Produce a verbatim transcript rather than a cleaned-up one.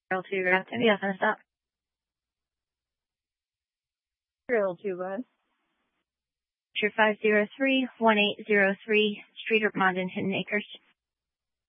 Trail two, Route two, yeah, gonna stop. Trail two, bud. Five zero three one eight zero three Streeter Pond in Hidden Acres.